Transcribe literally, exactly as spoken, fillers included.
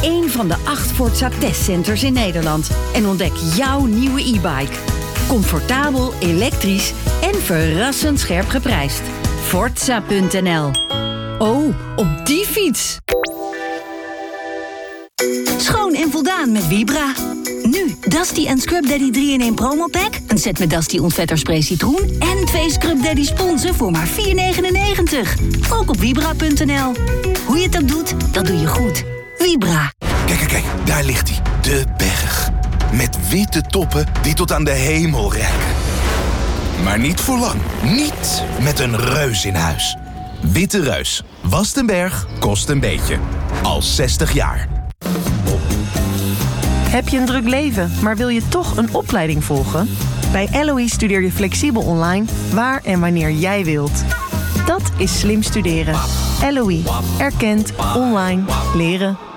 één van de acht Forza testcenters in Nederland en ontdek jouw nieuwe e-bike. Comfortabel, elektrisch en verrassend scherp geprijsd. Forza punt n l. Oh, op die fiets! Schoon en voldaan met Vibra. Nu, Dusty en Scrub Daddy drie in één promopack. Een set met Dusty ontvetterspray citroen. En twee Scrub Daddy sponsen voor maar vier negenennegentig. Ook op Vibra punt n l. Hoe je het ook doet, dat doe je goed. Vibra. Kijk, kijk, kijk. Daar ligt hij. De berg. Met witte toppen die tot aan de hemel reiken. Maar niet voor lang. Niet met een reus in huis. Witte Reus. Wast een berg, kost een beetje. Al zestig jaar. Heb je een druk leven, maar wil je toch een opleiding volgen? Bij L O E studeer je flexibel online, waar en wanneer jij wilt. Dat is slim studeren. L O E. Erkend, online, leren.